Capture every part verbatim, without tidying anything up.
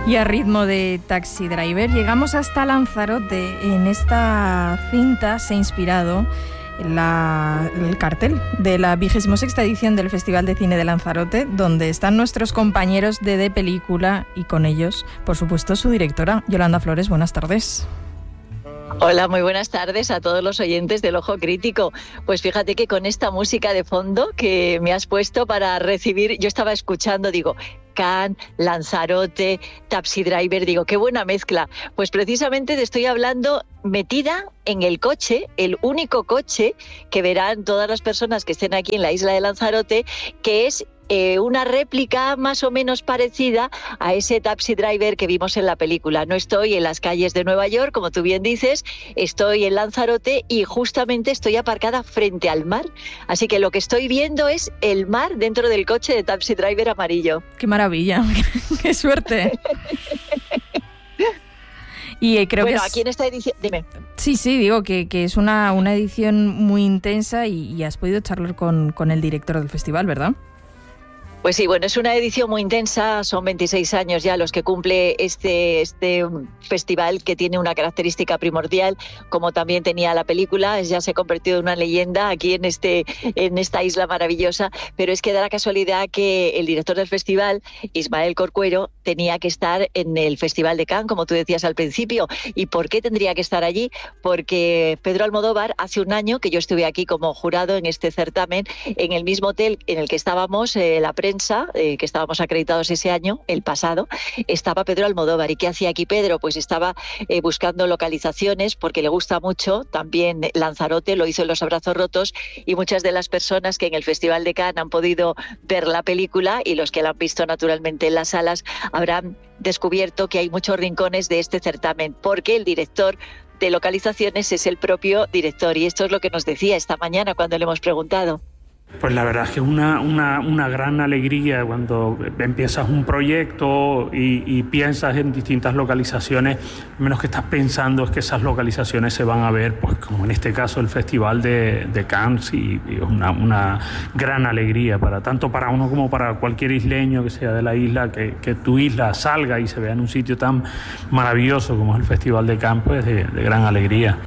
Y a ritmo de Taxi Driver llegamos hasta Lanzarote. En esta cinta se ha inspirado la, el cartel de la vigésima sexta edición del Festival de Cine de Lanzarote, donde están nuestros compañeros de De Película y con ellos, por supuesto, su directora, Yolanda Flores. Buenas tardes. Hola, muy buenas tardes a todos los oyentes del Ojo Crítico. Pues fíjate que con esta música de fondo que me has puesto para recibir, yo estaba escuchando, digo, Cannes, Lanzarote, Taxi Driver, digo, qué buena mezcla. Pues precisamente te estoy hablando metida en el coche, el único coche que verán todas las personas que estén aquí en la isla de Lanzarote, que es Eh, una réplica más o menos parecida a ese Taxi Driver que vimos en la película. No estoy en las calles de Nueva York, como tú bien dices, estoy en Lanzarote y justamente estoy aparcada frente al mar. Así que lo que estoy viendo es el mar dentro del coche de Taxi Driver amarillo. ¡Qué maravilla! ¡Qué suerte! Y creo bueno, que es... aquí en esta edición... Dime. Sí, sí, digo que, que es una, una edición muy intensa y, y has podido charlar con, con el director del festival, ¿verdad? Pues sí, bueno, es una edición muy intensa, son veintiséis años ya los que cumple este, este festival, que tiene una característica primordial, como también tenía la película, ya se ha convertido en una leyenda aquí en, este, en esta isla maravillosa, pero es que da la casualidad que el director del festival, Ismael Corcuero, tenía que estar en el Festival de Cannes, como tú decías al principio. ¿Y por qué tendría que estar allí? Porque Pedro Almodóvar, hace un año que yo estuve aquí como jurado en este certamen, en el mismo hotel en el que estábamos, eh, la prensa, Eh, que estábamos acreditados ese año, el pasado, estaba Pedro Almodóvar. ¿Y qué hacía aquí Pedro? Pues estaba eh, buscando localizaciones porque le gusta mucho también Lanzarote, lo hizo en Los Abrazos Rotos, y muchas de las personas que en el Festival de Cannes han podido ver la película y los que la han visto naturalmente en las salas habrán descubierto que hay muchos rincones de este certamen, porque el director de localizaciones es el propio director, y esto es lo que nos decía esta mañana cuando le hemos preguntado. Pues la verdad es que es una, una, una gran alegría cuando empiezas un proyecto y, y piensas en distintas localizaciones. Lo menos que estás pensando es que esas localizaciones se van a ver, pues como en este caso el Festival de, de Cannes, y, y es una, una gran alegría para tanto para uno como para cualquier isleño que sea de la isla, que, que tu isla salga y se vea en un sitio tan maravilloso como es el Festival de Cannes, pues de, de gran alegría.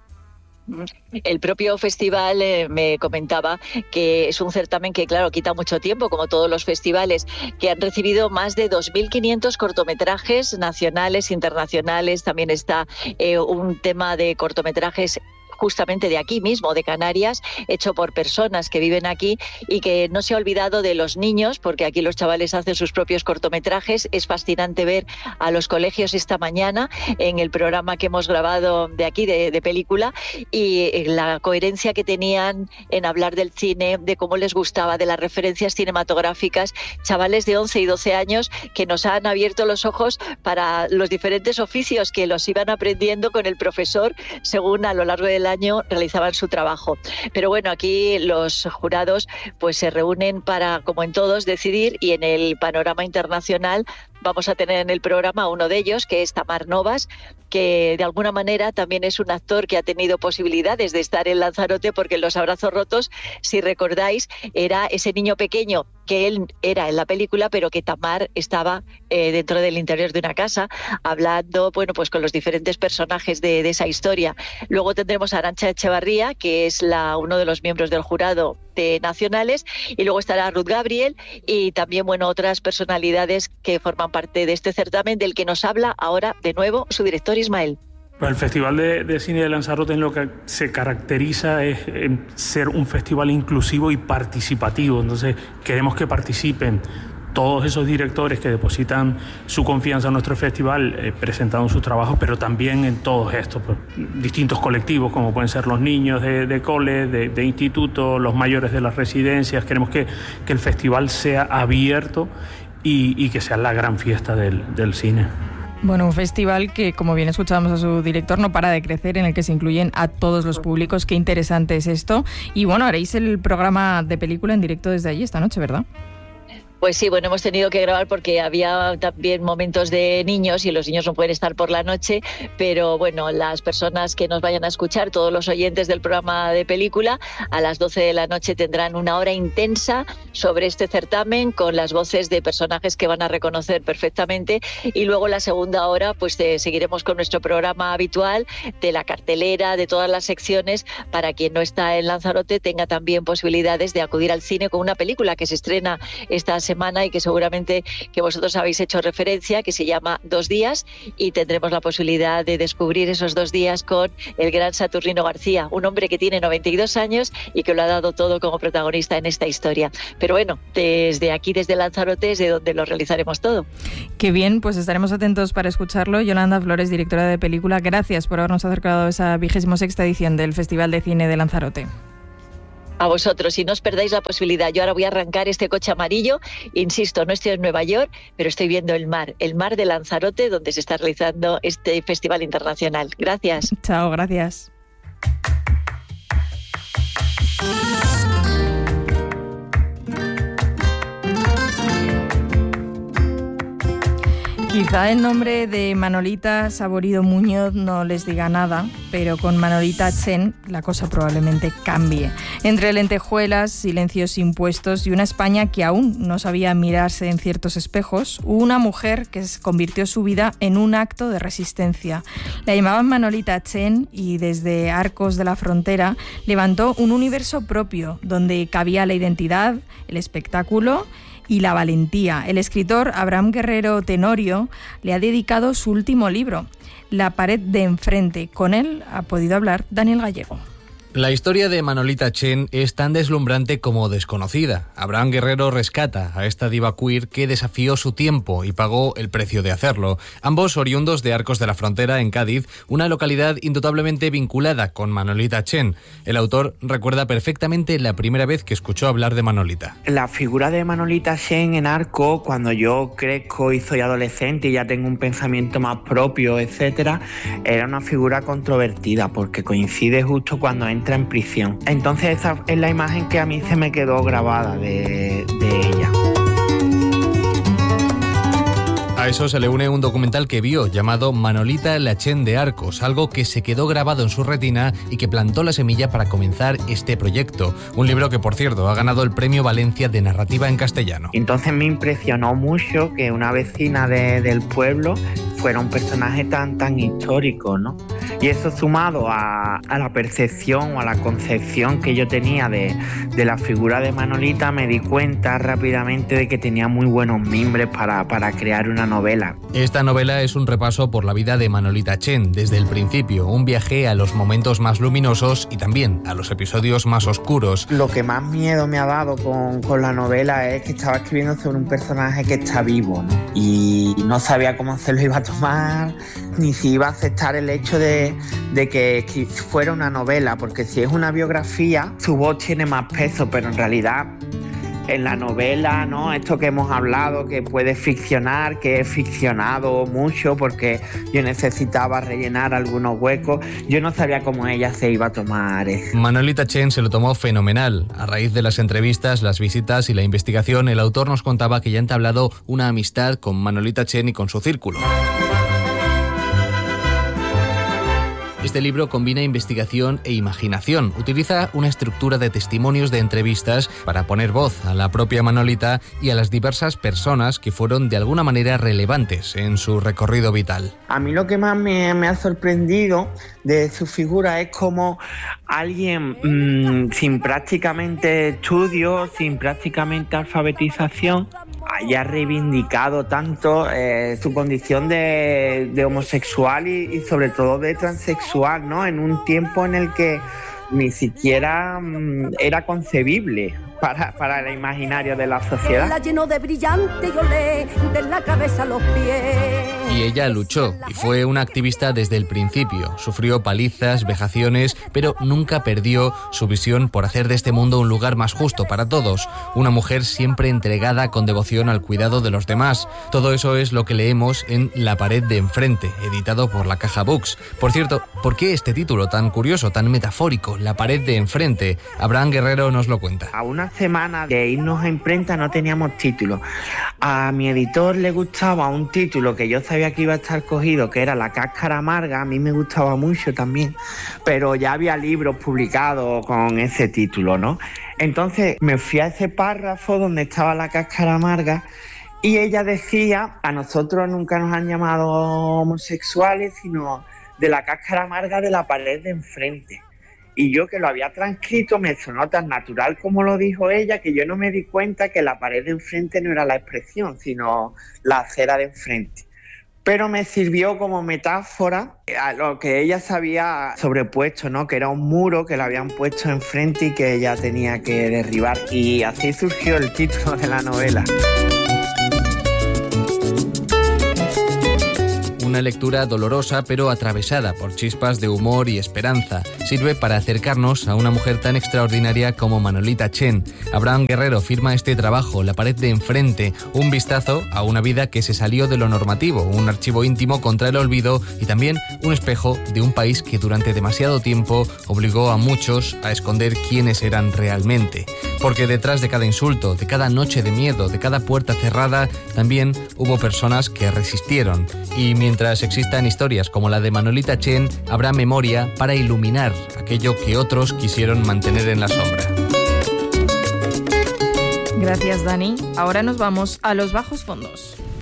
El propio festival eh, me comentaba que es un certamen que, claro, quita mucho tiempo, como todos los festivales, que han recibido más de dos mil quinientos cortometrajes nacionales, internacionales. También está eh, un tema de cortometrajes justamente de aquí mismo, de Canarias, hecho por personas que viven aquí, y que no se ha olvidado de los niños, porque aquí los chavales hacen sus propios cortometrajes. Es fascinante ver a los colegios esta mañana en el programa que hemos grabado de aquí, de, de película, y la coherencia que tenían en hablar del cine, de cómo les gustaba, de las referencias cinematográficas. Chavales de once y doce años que nos han abierto los ojos para los diferentes oficios que los iban aprendiendo con el profesor según a lo largo del año realizaban su trabajo. Pero bueno, aquí los jurados pues se reúnen para, como en todos, decidir, y en el panorama internacional vamos a tener en el programa uno de ellos, que es Tamar Novas, que de alguna manera también es un actor que ha tenido posibilidades de estar en Lanzarote, porque en Los Abrazos Rotos, si recordáis, era ese niño pequeño que él era en la película, pero que Tamar estaba eh, dentro del interior de una casa, hablando, bueno, pues con los diferentes personajes de, de esa historia. Luego tendremos a Arantxa Echevarría, que es la, uno de los miembros del jurado de nacionales, y luego estará Ruth Gabriel y también, bueno, otras personalidades que forman parte de este certamen, del que nos habla ahora de nuevo su director Ismael. Pues el Festival de, de Cine de Lanzarote en lo que se caracteriza es en ser un festival inclusivo y participativo. Entonces queremos que participen todos esos directores que depositan su confianza en nuestro festival, eh, presentando sus trabajos, pero también en todos estos pues, distintos colectivos, como pueden ser los niños de, de cole, de, de instituto, los mayores de las residencias. Queremos que, que el festival sea abierto y, y que sea la gran fiesta del, del cine. Bueno, un festival que, como bien escuchábamos a su director, no para de crecer, en el que se incluyen a todos los públicos. Qué interesante es esto. Y bueno, haréis el programa de película en directo desde allí esta noche, ¿verdad? Pues sí, bueno, hemos tenido que grabar porque había también momentos de niños y los niños no pueden estar por la noche, pero bueno, las personas que nos vayan a escuchar, todos los oyentes del programa de película, a las doce de la noche tendrán una hora intensa sobre este certamen con las voces de personajes que van a reconocer perfectamente, y luego la segunda hora pues eh, seguiremos con nuestro programa habitual de la cartelera, de todas las secciones, para quien no está en Lanzarote tenga también posibilidades de acudir al cine con una película que se estrena esta semana semana y que seguramente que vosotros habéis hecho referencia, que se llama Dos días, y tendremos la posibilidad de descubrir esos dos días con el gran Saturnino García, un hombre que tiene noventa y dos años y que lo ha dado todo como protagonista en esta historia. Pero bueno, desde aquí, desde Lanzarote, es de donde lo realizaremos todo. Qué bien, pues estaremos atentos para escucharlo. Yolanda Flores, directora de película, gracias por habernos acercado a esa vigésimo sexta edición del Festival de Cine de Lanzarote. A vosotros, y no os perdáis la posibilidad. Yo ahora voy a arrancar este coche amarillo, insisto, no estoy en Nueva York, pero estoy viendo el mar, el mar de Lanzarote, donde se está realizando este festival internacional. Gracias. Chao, gracias. Quizá el nombre de Manolita Saborido Muñoz no les diga nada, pero con Manolita Chen la cosa probablemente cambie. Entre lentejuelas, silencios impuestos y una España que aún no sabía mirarse en ciertos espejos, hubo una mujer que convirtió su vida en un acto de resistencia. La llamaban Manolita Chen y desde Arcos de la Frontera levantó un universo propio donde cabía la identidad, el espectáculo y la valentía. El escritor Abraham Guerrero Tenorio le ha dedicado su último libro, La pared de enfrente. Con él ha podido hablar Daniel Gallego. La historia de Manolita Chen es tan deslumbrante como desconocida. Abraham Guerrero rescata a esta diva queer que desafió su tiempo y pagó el precio de hacerlo. Ambos oriundos de Arcos de la Frontera, en Cádiz, una localidad indudablemente vinculada con Manolita Chen. El autor recuerda perfectamente la primera vez que escuchó hablar de Manolita. La figura de Manolita Chen en Arcos, cuando yo crezco y soy adolescente y ya tengo un pensamiento más propio, etcétera, era una figura controvertida porque coincide justo cuando entra en prisión. Entonces esa es la imagen que a mí se me quedó grabada de, de ella. A eso se le une un documental que vio llamado Manolita la Chen de Arcos, algo que se quedó grabado en su retina y que plantó la semilla para comenzar este proyecto. Un libro que, por cierto, ha ganado el Premio Valencia de Narrativa en Castellano. Entonces me impresionó mucho que una vecina de, del pueblo fuera un personaje tan, tan histórico, ¿no? Y eso sumado a, a la percepción o a la concepción que yo tenía de, de la figura de Manolita, me di cuenta rápidamente de que tenía muy buenos mimbres para, para crear una novela. Esta novela es un repaso por la vida de Manolita Chen desde el principio, un viaje a los momentos más luminosos y también a los episodios más oscuros. Lo que más miedo me ha dado con, con la novela es que estaba escribiendo sobre un personaje que está vivo, ¿no? Y no sabía cómo se lo iba a tomar, ni si iba a aceptar el hecho de, de que fuera una novela, porque si es una biografía, su voz tiene más peso, pero en realidad en la novela, ¿no? Esto que hemos hablado, que puede ficcionar, que he ficcionado mucho porque yo necesitaba rellenar algunos huecos. Yo no sabía cómo ella se iba a tomar eso. Manolita Chen se lo tomó fenomenal. A raíz de las entrevistas, las visitas y la investigación, el autor nos contaba que ya ha entablado una amistad con Manolita Chen y con su círculo. Este libro combina investigación e imaginación. Utiliza una estructura de testimonios de entrevistas para poner voz a la propia Manolita y a las diversas personas que fueron de alguna manera relevantes en su recorrido vital. A mí lo que más me, me ha sorprendido de su figura es como alguien mmm, sin prácticamente estudios, sin prácticamente alfabetización, haya reivindicado tanto eh, su condición de, de homosexual y, y sobre todo de transexual, ¿no? En un tiempo en el que ni siquiera mmm, era concebible para, para el imaginario de la sociedad. La llenó de brillante y olé de la cabeza a los pies. Y ella luchó y fue una activista desde el principio. Sufrió palizas, vejaciones, pero nunca perdió su visión por hacer de este mundo un lugar más justo para todos. Una mujer siempre entregada con devoción al cuidado de los demás. Todo eso es lo que leemos en La pared de enfrente, editado por La Caja Books. Por cierto, ¿por qué este título tan curioso, tan metafórico, La pared de enfrente? Abraham Guerrero nos lo cuenta. A una semana de irnos a imprenta no teníamos título. A mi editor le gustaba un título que yo sabía que iba a estar cogido, que era La cáscara amarga. A mí me gustaba mucho también, pero ya había libros publicados con ese título, ¿no? Entonces me fui a ese párrafo donde estaba La cáscara amarga y ella decía: a nosotros nunca nos han llamado homosexuales, sino de la cáscara amarga de la pared de enfrente. Y yo, que lo había transcrito, me sonó tan natural como lo dijo ella, que yo no me di cuenta que la pared de enfrente no era la expresión, sino la acera de enfrente. Pero me sirvió como metáfora a lo que ella se había sobrepuesto, ¿no? Que era un muro que le habían puesto enfrente y que ella tenía que derribar. Y así surgió el título de la novela. Una lectura dolorosa pero atravesada por chispas de humor y esperanza. Sirve para acercarnos a una mujer tan extraordinaria como Manolita Chen. Abraham Guerrero firma este trabajo, La pared de enfrente, un vistazo a una vida que se salió de lo normativo, un archivo íntimo contra el olvido y también un espejo de un país que durante demasiado tiempo obligó a muchos a esconder quiénes eran realmente. Porque detrás de cada insulto, de cada noche de miedo, de cada puerta cerrada, también hubo personas que resistieron. Y mientras Mientras existan historias como la de Manolita Chen, habrá memoria para iluminar aquello que otros quisieron mantener en la sombra. Gracias, Dani. Ahora nos vamos a los bajos fondos.